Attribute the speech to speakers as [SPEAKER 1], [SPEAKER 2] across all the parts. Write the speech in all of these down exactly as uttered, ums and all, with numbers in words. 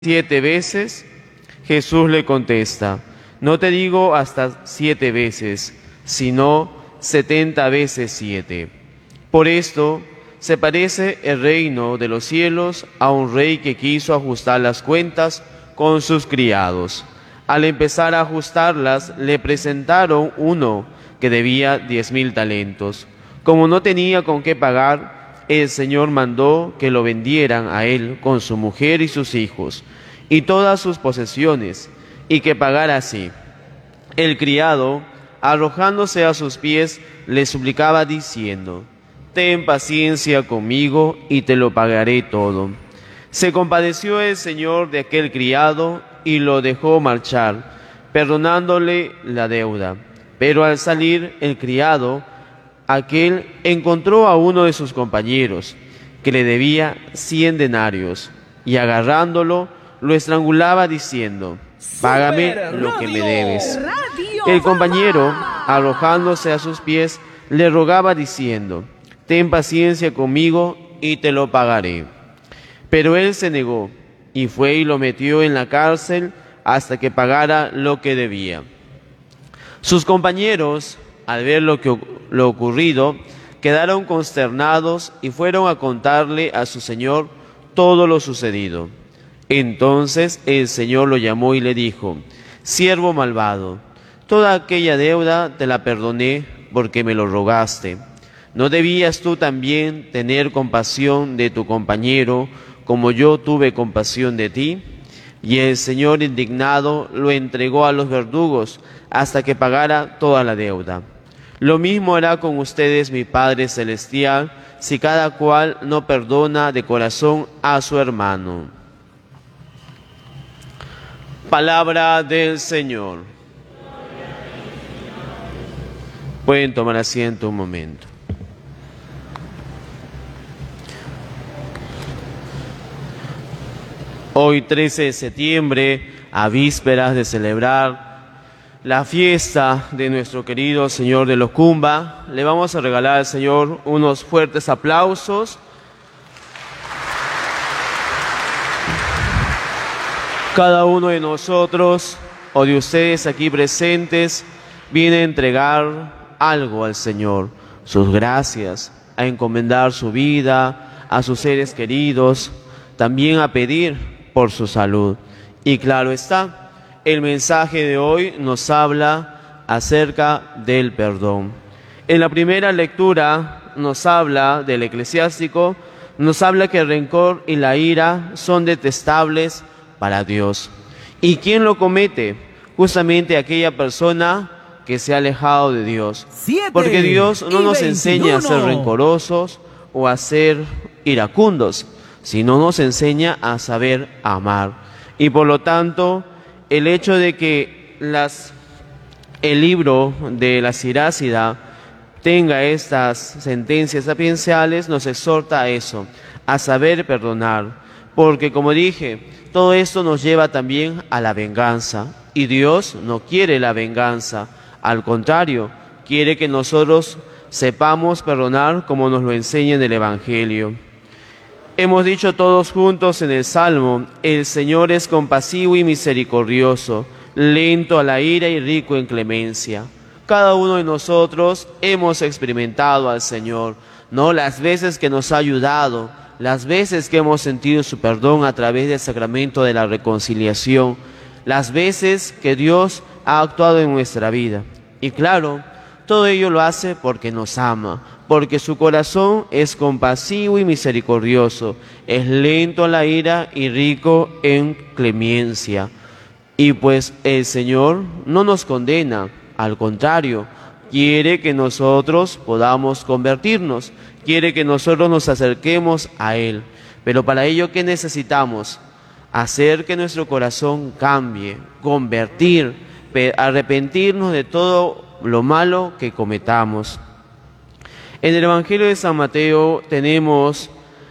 [SPEAKER 1] siete veces? Jesús le contesta, no te digo hasta siete veces, sino setenta veces siete. Por esto se parece el reino de los cielos a un rey que quiso ajustar las cuentas con sus criados. Al empezar a ajustarlas, le presentaron uno que debía diez mil talentos. Como no tenía con qué pagar, el Señor mandó que lo vendieran a él con su mujer y sus hijos y todas sus posesiones, y que pagara así. El criado, arrojándose a sus pies, le suplicaba diciendo, ten paciencia conmigo y te lo pagaré todo. Se compadeció el Señor de aquel criado y lo dejó marchar, perdonándole la deuda. Pero al salir el criado, aquel encontró a uno de sus compañeros, que le debía cien denarios, y agarrándolo, lo estrangulaba diciendo, págame lo que me debes. El compañero, arrojándose a sus pies, le rogaba diciendo, ten paciencia conmigo y te lo pagaré. Pero él se negó, y fue y lo metió en la cárcel hasta que pagara lo que debía. Sus compañeros, al ver lo, que, lo ocurrido, quedaron consternados y fueron a contarle a su señor todo lo sucedido. Entonces el Señor lo llamó y le dijo, siervo malvado, toda aquella deuda te la perdoné porque me lo rogaste. ¿No debías tú también tener compasión de tu compañero como yo tuve compasión de ti? Y el Señor, indignado, lo entregó a los verdugos hasta que pagara toda la deuda. Lo mismo hará con ustedes mi Padre Celestial, si cada cual no perdona de corazón a su hermano. Palabra del Señor. Pueden tomar asiento un momento. Hoy, trece de septiembre, a vísperas de celebrar la fiesta de nuestro querido Señor de los Cumba, le vamos a regalar al Señor unos fuertes aplausos. Cada uno de nosotros o de ustedes aquí presentes viene a entregar algo al Señor, sus gracias, a encomendar su vida, a sus seres queridos, también a pedir por su salud. Y claro está, el mensaje de hoy nos habla acerca del perdón. En la primera lectura nos habla del eclesiástico, nos habla que el rencor y la ira son detestables para Dios. ¿Y quién lo comete? Justamente aquella persona que se ha alejado de Dios. Porque Dios no nos enseña a ser rencorosos o a ser iracundos, sino nos enseña a saber amar. Y por lo tanto, el hecho de que las, el libro de la Sirásida tenga estas sentencias sapienciales nos exhorta a eso, a saber perdonar. Porque como dije, todo esto nos lleva también a la venganza. Y Dios no quiere la venganza. Al contrario, quiere que nosotros sepamos perdonar como nos lo enseña en el Evangelio. Hemos dicho todos juntos en el Salmo, el Señor es compasivo y misericordioso, lento a la ira y rico en clemencia. Cada uno de nosotros hemos experimentado al Señor, ¿no? Las veces que nos ha ayudado, las veces que hemos sentido su perdón a través del sacramento de la reconciliación, las veces que Dios ha actuado en nuestra vida. Y claro, todo ello lo hace porque nos ama, porque su corazón es compasivo y misericordioso, es lento a la ira y rico en clemencia. Y pues el Señor no nos condena, al contrario, quiere que nosotros podamos convertirnos, quiere que nosotros nos acerquemos a Él. Pero para ello, ¿qué necesitamos? Hacer que nuestro corazón cambie, convertir, arrepentirnos de todo lo malo que cometamos. En el Evangelio de San Mateo tenemos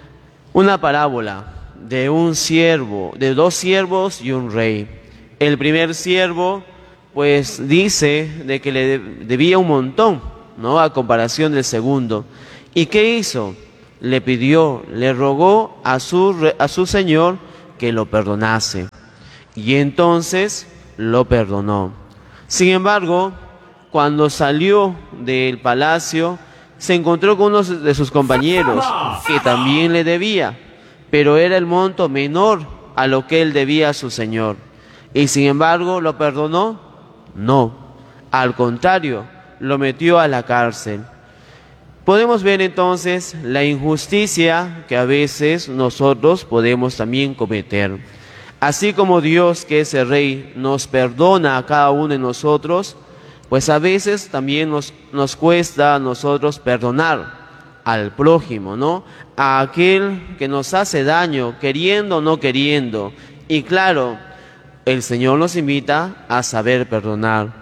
[SPEAKER 1] una parábola de un siervo, de dos siervos y un rey. El primer siervo, pues, dice de que le debía un montón, ¿no? A comparación del segundo. ¿Y qué hizo? Le pidió, le rogó a su, a su señor que lo perdonase. Y entonces lo perdonó. Sin embargo, cuando salió del palacio, se encontró con uno de sus compañeros que también le debía, pero era el monto menor a lo que él debía a su señor. Y sin embargo, ¿lo perdonó? No. Al contrario, lo metió a la cárcel. Podemos ver entonces la injusticia que a veces nosotros podemos también cometer. Así como Dios, que es el Rey, nos perdona a cada uno de nosotros, pues a veces también nos, nos cuesta a nosotros perdonar al prójimo, ¿no? A aquel que nos hace daño, queriendo o no queriendo. Y claro, el Señor nos invita a saber perdonar.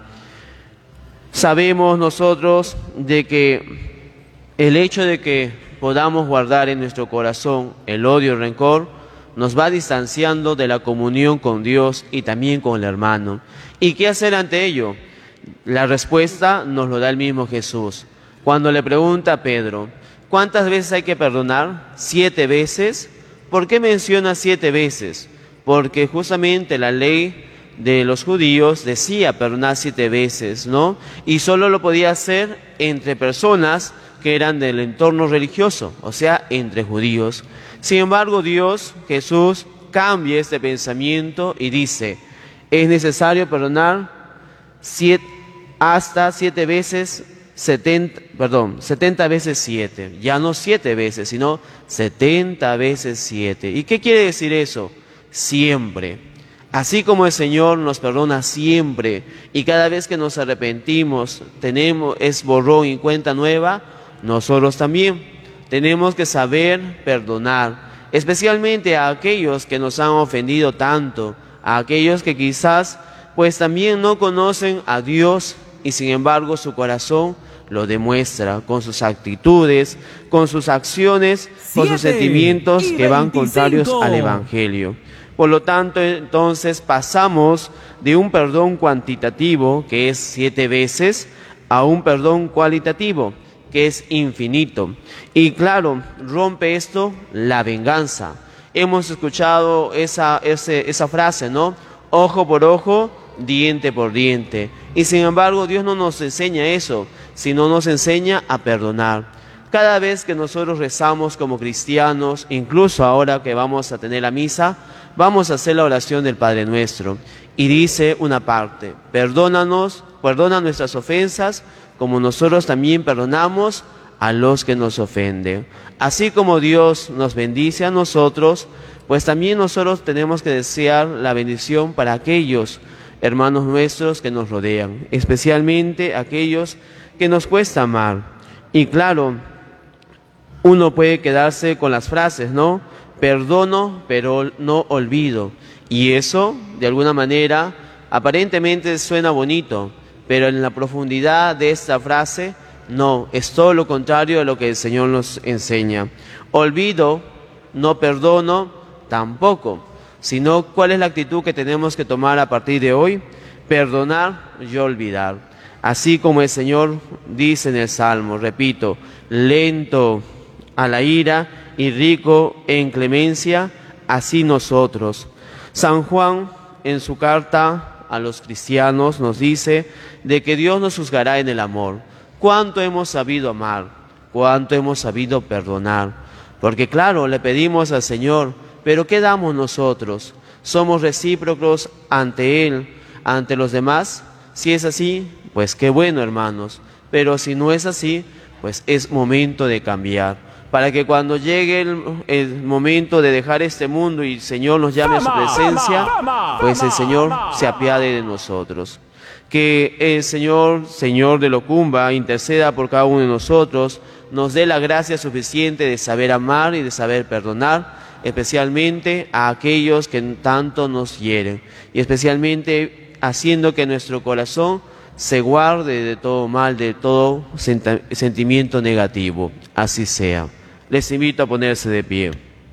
[SPEAKER 1] Sabemos nosotros de que el hecho de que podamos guardar en nuestro corazón el odio y el rencor nos va distanciando de la comunión con Dios y también con el hermano. ¿Y qué hacer ante ello? La respuesta nos lo da el mismo Jesús. Cuando le pregunta a Pedro, ¿cuántas veces hay que perdonar? ¿Siete veces? ¿Por qué menciona siete veces? Porque justamente la ley de los judíos decía perdonar siete veces, ¿no? Y solo lo podía hacer entre personas que eran del entorno religioso, o sea, entre judíos. Sin embargo, Dios, Jesús, cambia este pensamiento y dice, es necesario perdonar siete, hasta siete veces, setenta, perdón, setenta veces siete, ya no siete veces, sino setenta veces siete. ¿Y qué quiere decir eso? Siempre. Así como el Señor nos perdona siempre y cada vez que nos arrepentimos tenemos es borrón y cuenta nueva, nosotros también tenemos que saber perdonar, especialmente a aquellos que nos han ofendido tanto, a aquellos que quizás pues también no conocen a Dios y sin embargo su corazón lo demuestra con sus actitudes, con sus acciones, con sus sentimientos que van contrarios al Evangelio. Por lo tanto, entonces pasamos de un perdón cuantitativo, que es siete veces, a un perdón cualitativo, que es infinito. Y claro, rompe esto la venganza. Hemos escuchado esa, ese, esa frase, ¿no? Ojo por ojo, diente por diente. Y sin embargo, Dios no nos enseña eso, sino nos enseña a perdonar. Cada vez que nosotros rezamos como cristianos, incluso ahora que vamos a tener la misa, vamos a hacer la oración del Padre Nuestro. Y dice una parte, perdónanos, perdona nuestras ofensas, como nosotros también perdonamos a los que nos ofenden. Así como Dios nos bendice a nosotros, pues también nosotros tenemos que desear la bendición para aquellos hermanos nuestros que nos rodean, especialmente aquellos que nos cuesta amar. Y claro, uno puede quedarse con las frases, ¿no? Perdono, pero no olvido. Y eso, de alguna manera, aparentemente suena bonito, pero en la profundidad de esta frase, no, es todo lo contrario a lo que el Señor nos enseña. Olvido, no perdono, tampoco, sino cuál es la actitud que tenemos que tomar a partir de hoy, perdonar y olvidar. Así como el Señor dice en el Salmo, repito, lento a la ira y rico en clemencia, así nosotros. San Juan, en su carta a los cristianos, nos dice de que Dios nos juzgará en el amor. ¿Cuánto hemos sabido amar? ¿Cuánto hemos sabido perdonar? Porque claro, le pedimos al Señor, pero ¿qué damos nosotros? ¿Somos recíprocos ante Él, ante los demás? Si es así, pues qué bueno, hermanos. Pero si no es así, pues es momento de cambiar. Para que cuando llegue el, el momento de dejar este mundo y el Señor nos llame a su presencia, pues el Señor se apiade de nosotros. Que el Señor, Señor de Locumba, interceda por cada uno de nosotros, nos dé la gracia suficiente de saber amar y de saber perdonar, especialmente a aquellos que tanto nos hieren, y especialmente haciendo que nuestro corazón se guarde de todo mal, de todo sentimiento negativo. Así sea. Les invito a ponerse de pie.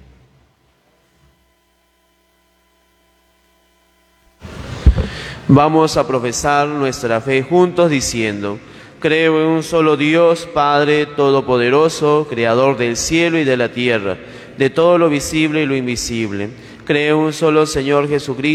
[SPEAKER 1] Vamos a profesar nuestra fe juntos diciendo: creo en un solo Dios, Padre Todopoderoso, Creador del cielo y de la tierra, de todo lo visible y lo invisible. Creo en un solo Señor Jesucristo,